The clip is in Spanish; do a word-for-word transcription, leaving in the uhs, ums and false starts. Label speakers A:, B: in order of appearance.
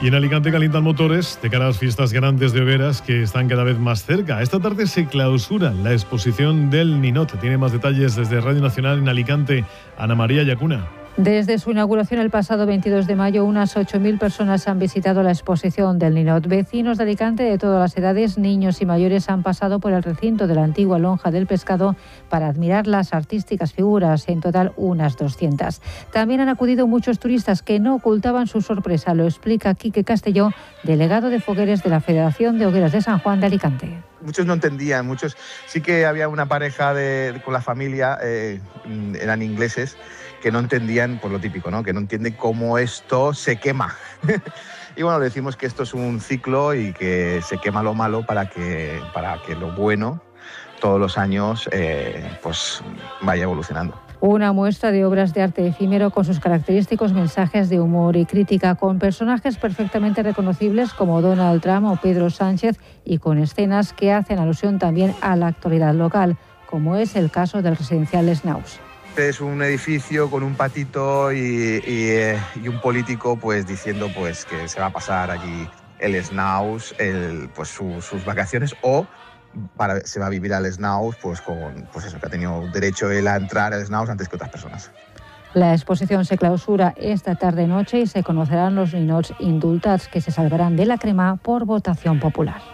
A: Y en Alicante calientan motores de cara a las fiestas grandes de hogueras que están cada vez más cerca. Esta tarde se clausura la exposición del Ninot. Tiene más detalles desde Radio Nacional en Alicante, Ana María Yacuna.
B: Desde su inauguración el pasado veintidós de mayo, unas ocho mil personas han visitado la exposición del Ninot. Vecinos de Alicante de todas las edades, niños y mayores, han pasado por el recinto de la antigua lonja del pescado para admirar las artísticas figuras, en total unas doscientas. También han acudido muchos turistas que no ocultaban su sorpresa, lo explica Quique Castelló, delegado de Fogueres de la Federación de Hogueras de San Juan de Alicante.
C: Muchos no entendían, muchos sí que había una pareja de, con la familia, eh, eran ingleses, que no entendían, por lo típico, ¿no? Que no entienden cómo esto se quema. Y bueno, le decimos que esto es un ciclo y que se quema lo malo para que, para que lo bueno todos los años eh, pues vaya evolucionando.
B: Una muestra de obras de arte efímero con sus característicos mensajes de humor y crítica, con personajes perfectamente reconocibles como Donald Trump o Pedro Sánchez y con escenas que hacen alusión también a la actualidad local, como es el caso del residencial Snaus.
C: Es un edificio con un patito y, y, y un político pues diciendo pues que se va a pasar allí el Snaus, el, pues su, sus vacaciones, o para, se va a vivir al Snaus pues con pues eso, que ha tenido derecho él a entrar al Snaus antes que otras personas.
B: La exposición se clausura esta tarde-noche y se conocerán los ninots indultats que se salvarán de la crema por votación popular.